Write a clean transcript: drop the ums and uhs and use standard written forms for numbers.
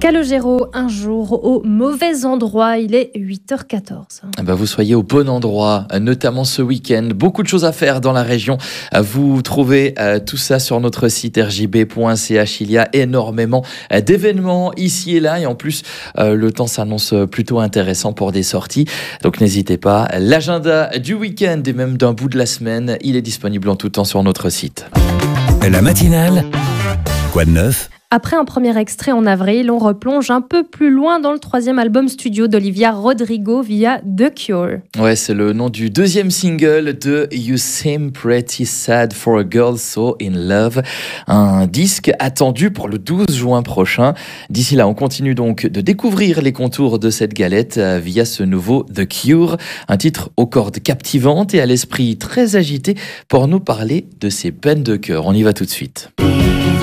Calogero, un jour au mauvais endroit, il est 8h14. Vous soyez au bon endroit, notamment ce week-end. Beaucoup de choses à faire dans la région. Vous trouvez tout ça sur notre site rjb.ch. Il y a énormément d'événements ici et là. Et en plus, le temps s'annonce plutôt intéressant pour des sorties. Donc n'hésitez pas. L'agenda du week-end et même d'un bout de la semaine, il est disponible en tout temps sur notre site. La matinale, quoi de neuf ? Après un premier extrait en avril, on replonge un peu plus loin dans le troisième album studio d'Olivia Rodrigo via The Cure. Ouais, c'est le nom du deuxième single de You Seem Pretty Sad for a Girl So in Love. Un disque attendu pour le 12 juin prochain. D'ici là, on continue donc de découvrir les contours de cette galette via ce nouveau The Cure. Un titre aux cordes captivantes et à l'esprit très agité pour nous parler de ces peines de cœur. On y va tout de suite.